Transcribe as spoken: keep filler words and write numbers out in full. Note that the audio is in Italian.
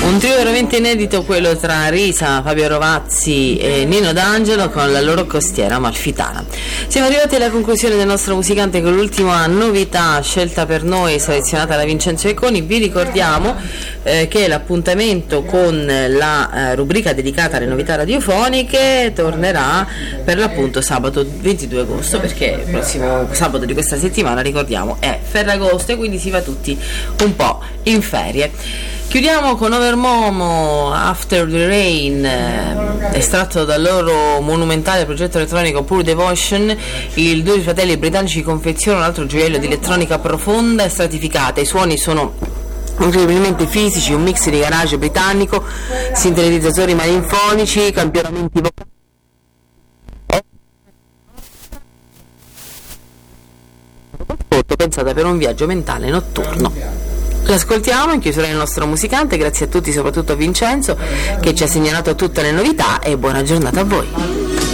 Un trio veramente inedito, quello tra Risa, Fabio Rovazzi e Nino D'Angelo con la loro Costiera Amalfitana. Siamo arrivati alla conclusione del nostro musicante con l'ultima novità scelta per noi, selezionata da Vincenzo Ecconi. Vi ricordiamo eh, che l'appuntamento con la eh, rubrica dedicata alle novità radiofoniche tornerà per l'appunto sabato ventidue agosto, perché il prossimo sabato di questa settimana, ricordiamo, è Ferragosto e quindi si va tutti un po' in ferie. Chiudiamo con Overmomo, After the Rain, eh, estratto dal loro monumentale progetto elettronico Pure Devotion. Il due fratelli britannici confezionano un altro gioiello di elettronica profonda e stratificata. I suoni sono incredibilmente fisici, un mix di garage britannico, sintetizzatori malinfonici, campionamenti vocali. Pensata per un viaggio mentale notturno. L'ascoltiamo in chiusura del nostro musicante. Grazie a tutti, soprattutto a Vincenzo che ci ha segnalato tutte le novità, e buona giornata a voi.